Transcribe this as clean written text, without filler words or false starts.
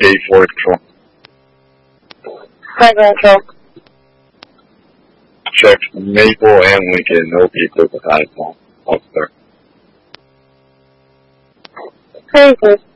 A4 control. Hi, Control. Check Maple and Lincoln, no people beside phone. Officer. Very good.